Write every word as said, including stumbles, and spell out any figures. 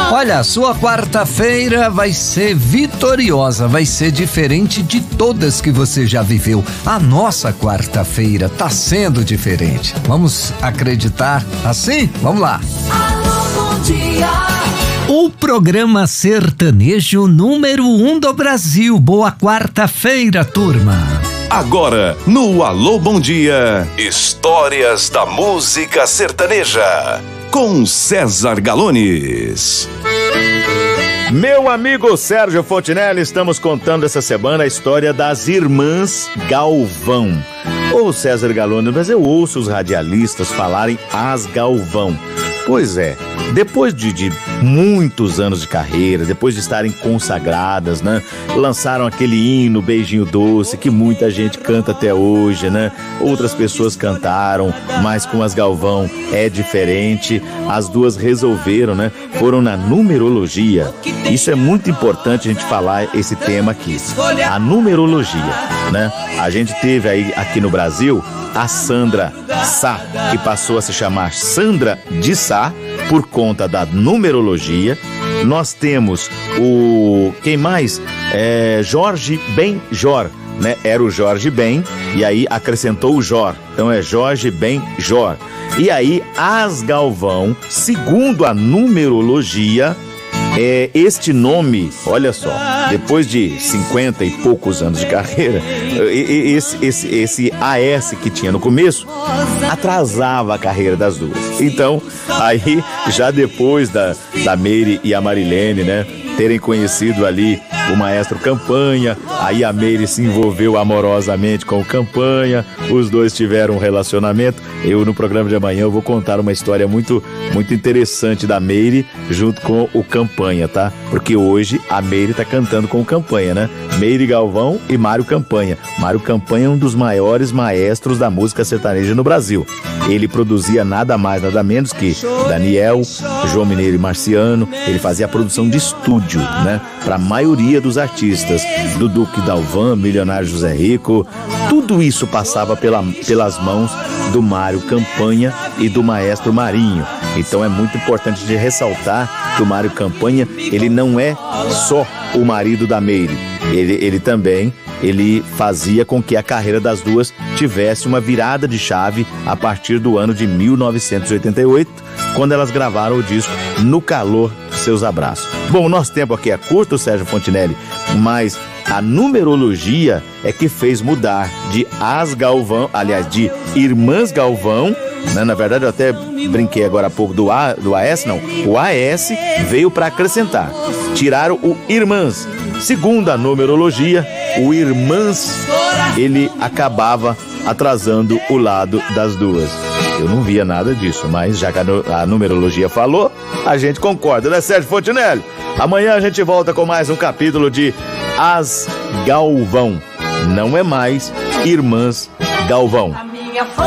Olha, a sua quarta-feira vai ser vitoriosa, vai ser diferente de todas que você já viveu. A nossa quarta-feira tá sendo diferente. Vamos acreditar assim? Vamos lá. Alô, bom dia. O programa sertanejo número um do Brasil. Boa quarta-feira, turma. Agora, no Alô Bom Dia, histórias da música sertaneja, com César Galones. Meu amigo Sérgio Fontinelli, estamos contando essa semana a história das Irmãs Galvão. Ô César Galones, mas eu ouço os radialistas falarem as Galvão. Pois é, depois de, de muitos anos de carreira, depois de estarem consagradas, né? Lançaram aquele hino Beijinho Doce, que muita gente canta até hoje, né? Outras pessoas cantaram, mas com as Galvão é diferente. As duas resolveram, né? Foram na numerologia. Isso é muito importante a gente falar esse tema aqui. A numerologia, né? A gente teve aí aqui no Brasil a Sandra Sá, que passou a se chamar Sandra de Sá por conta da numerologia. Nós temos o... quem mais? É Jorge Ben Jor, né? Era o Jorge Ben e aí acrescentou o Jor. Então é Jorge Ben Jor. E aí as Galvão, segundo a numerologia, é, este nome, olha só, depois de cinquenta e poucos anos de carreira, esse, esse, esse A S que tinha no começo atrasava a carreira das duas. Então, aí, já depois da, da Meire e a Marilene, né, terem conhecido ali o maestro Campanha, aí a Meire se envolveu amorosamente com o Campanha, os dois tiveram um relacionamento. Eu, no programa de amanhã, eu vou contar uma história muito, muito interessante da Meire junto com o Campanha, tá? Porque hoje a Meire tá cantando com o Campanha, né? Meire Galvão e Mário Campanha. Mário Campanha é um dos maiores maestros da música sertaneja no Brasil. Ele produzia nada mais, nada menos que Daniel, João Mineiro e Marciano. Ele fazia a produção de estúdio, né? Para a maioria dos artistas, do Duque Dalvan, Milionário José Rico, tudo isso passava pela, pelas mãos do Mário Campanha e do maestro Marinho. Então é muito importante de ressaltar que o Mário Campanha, ele não é só o marido da Meire, ele, ele também ele fazia com que a carreira das duas tivesse uma virada de chave a partir do ano de mil novecentos e oitenta e oito, quando elas gravaram o disco No Calor dos Seus Abraços. Bom, o nosso tempo aqui é curto, Sérgio Fontinelli, mas a numerologia é que fez mudar de As Galvão, aliás, de Irmãs Galvão, né? Na verdade eu até brinquei agora há pouco do, A, do A S, não, o A S veio para acrescentar, tiraram o Irmãs. Segundo a numerologia, o Irmãs, ele acabava atrasando o lado das duas. Eu não via nada disso, mas já que a numerologia falou, a gente concorda, né, Sérgio Fontinelli? Amanhã a gente volta com mais um capítulo de As Galvão. Não é mais Irmãs Galvão.